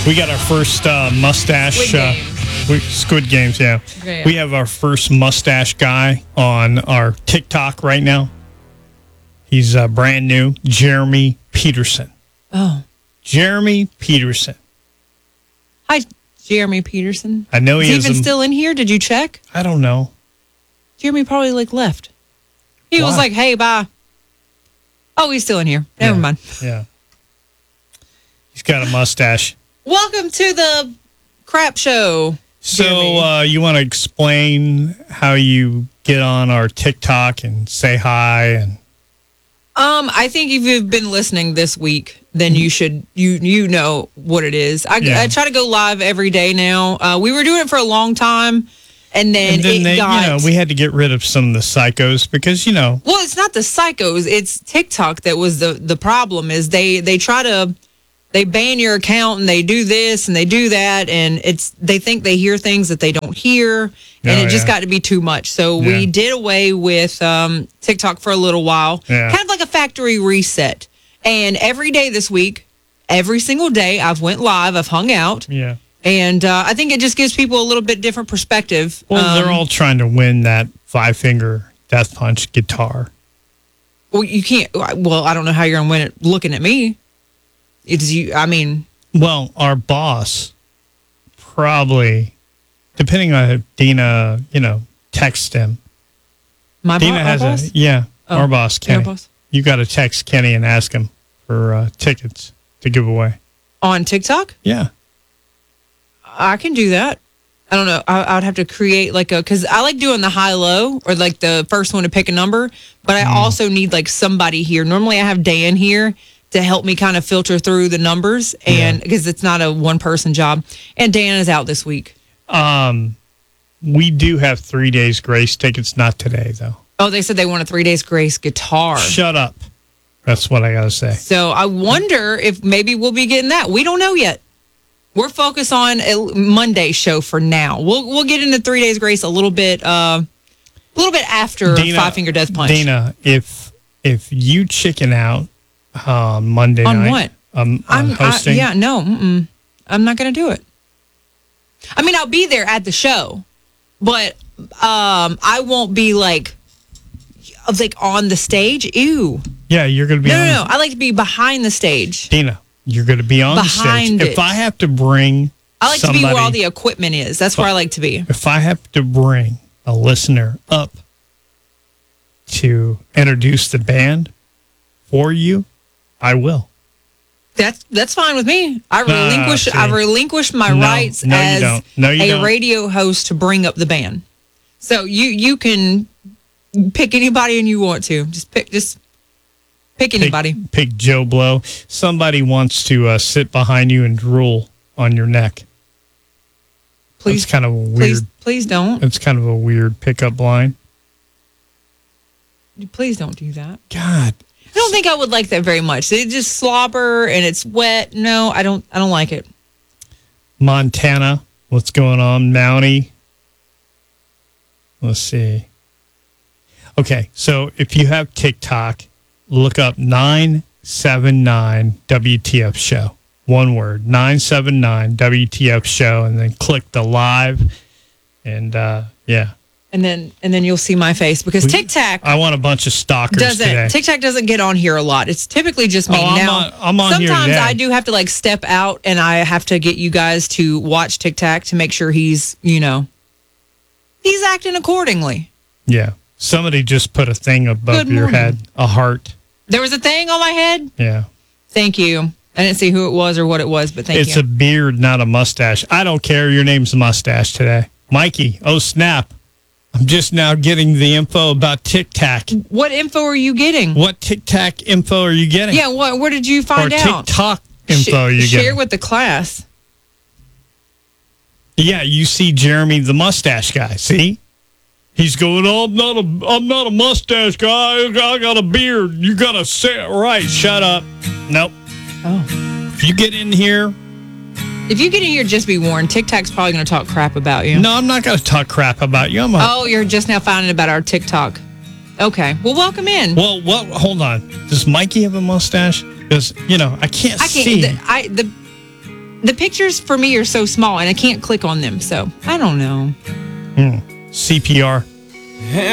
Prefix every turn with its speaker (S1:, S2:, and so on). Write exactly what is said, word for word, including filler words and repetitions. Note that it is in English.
S1: We got our first uh, mustache.
S2: Squid
S1: uh,
S2: Games.
S1: we, Squid Games, yeah.
S2: Okay, yeah.
S1: We have our first mustache guy on our TikTok right now. He's uh, brand new, Jeremy Peterson.
S2: Oh.
S1: Jeremy Peterson.
S2: Hi, Jeremy Peterson.
S1: I know he
S2: is
S1: is
S2: he even
S1: a,
S2: still in here? Did you check?
S1: I don't know.
S2: Jeremy probably like left. He
S1: Why?
S2: was like, "Hey, bye." Oh, he's still in here. Never
S1: Yeah,
S2: mind.
S1: Yeah. He's got a mustache.
S2: Welcome to the crap show.
S1: So uh, you want to explain how you get on our TikTok and say hi and
S2: Um, I think if you've been listening this week, then you should you you know what it is. I,
S1: Yeah.
S2: I try to go live every day now. Uh, we were doing it for a long time, and then,
S1: and then
S2: it
S1: they,
S2: got.
S1: you know, we had to get rid of some of the psychos because you know.
S2: Well, it's not the psychos; it's TikTok that was the the problem. Is they they try to they ban your account and they do this and they do that, and it's they think they hear things that they don't hear, and
S1: Oh,
S2: it just
S1: yeah.
S2: got to be too much. So
S1: Yeah.
S2: we did away with um, TikTok for a little while,
S1: Yeah.
S2: kind of like a factory reset. And every day this week, every single day, I've went live, I've hung out,
S1: Yeah.
S2: and uh, I think it just gives people a little bit different perspective.
S1: Well, they're
S2: Um,
S1: all trying to win that five finger death punch guitar.
S2: Well, you can't. Well, I don't know how you're gonna win it looking at me. It's you. I mean,
S1: Well, our boss probably, depending on if Dina, you know, text him.
S2: my
S1: Dina
S2: bo-
S1: has
S2: our boss?
S1: a yeah,
S2: Oh,
S1: our boss
S2: your
S1: Kenny.
S2: boss?
S1: You got to text Kenny and ask him for uh, tickets to give away.
S2: On TikTok.
S1: Yeah.
S2: I can do that. I don't know. I, I would have to create like a because I like doing the high low or like the first one to pick a number, but I
S1: Mm.
S2: also need like somebody here. Normally, I have Dan here to help me kind of filter through the numbers, and because it's not a one person job. And Dan is out this week.
S1: Um, we do have three days grace tickets. Not today though.
S2: Oh, they said they want a three days grace guitar.
S1: Shut up. That's what I gotta say.
S2: So I wonder if maybe we'll be getting that. We don't know yet. We're focused on a Monday show for now. We'll we'll get into three days grace a little bit, uh, a little bit after
S1: Dina-
S2: Five Finger Death Punch.
S1: Dina, if if you chicken out uh, Monday
S2: On
S1: night
S2: what?
S1: Um, on
S2: I'm I,
S1: hosting,
S2: yeah no, mm-mm. I'm not gonna do it. I mean, I'll be there at the show, but um, I won't be like like on the stage. Ew.
S1: yeah, you're gonna be
S2: No,
S1: on
S2: no,
S1: the-
S2: no. I like to be behind the stage.
S1: Dina, you're going to be on
S2: Behind
S1: the stage.
S2: it.
S1: If I have to bring
S2: I like
S1: somebody,
S2: to be where all the equipment is. That's where I like to be.
S1: if I have to bring a listener up to introduce the band for you, I will.
S2: That's that's fine with me. I
S1: Nah,
S2: relinquish
S1: see.
S2: I relinquish my
S1: No,
S2: rights
S1: no, you
S2: as
S1: don't. No, you
S2: a
S1: don't.
S2: radio host to bring up the band. So you you can pick anybody and you want to. Just pick just pick
S1: Pick,
S2: anybody.
S1: pick Joe Blow. Somebody wants to uh, sit behind you and drool on your neck.
S2: Please
S1: That's kind of a weird.
S2: please please don't.
S1: It's kind of a weird pickup line.
S2: Please don't do that.
S1: God,
S2: I don't think I would like that very much. They just slobber and it's wet. No, I don't I don't like it.
S1: Montana, what's going on? Mountie. Let's see. Okay, so if you have TikTok, look up nine seven nine W T F show. One word, nine seven nine W T F show, and then click the live. And uh, yeah.
S2: And then and then you'll see my face because
S1: We-
S2: TikTok
S1: I want a bunch of stalkers
S2: doesn't
S1: today.
S2: TikTok doesn't get on here a lot. It's typically just me.
S1: Oh, I'm
S2: now
S1: on- I'm on here
S2: sometimes
S1: today.
S2: I do have to like step out and I have to get you guys to watch TikTok to make sure he's, you know, he's acting accordingly.
S1: Yeah. Somebody just put a thing above
S2: Good
S1: your
S2: morning.
S1: head, a heart.
S2: There was a thing on my head.
S1: Yeah.
S2: Thank you. I didn't see who it was or what it was, but thank
S1: It's
S2: you.
S1: a beard, not a mustache. I don't care. Your name's Mustache today. Mikey, oh snap. I'm just now getting the info about TikTok.
S2: What info are you getting?
S1: What TikTok info are you getting?
S2: Yeah, what where did you
S1: Or
S2: find out?
S1: TikTok info
S2: Sh-
S1: are you
S2: share
S1: getting?
S2: with the class.
S1: Yeah, you see Jeremy the mustache guy. See? He's going, oh, I'm not a I'm not a mustache guy. I got a beard. You gotta say it right. Shut up. Nope.
S2: Oh.
S1: If you get in here,
S2: If you get in here, just be warned. TikTok's probably going to talk crap about you.
S1: no, I'm not gonna talk crap about you. I'm a,
S2: Oh, you're just now finding about our TikTok. Okay. Well, welcome in.
S1: Well, well, hold on. Does Mikey have a mustache? Because, you know, I can't,
S2: I can't.
S1: see.
S2: The, I the the pictures for me are so small and I can't click on them. So I don't know.
S1: Mm. C P R.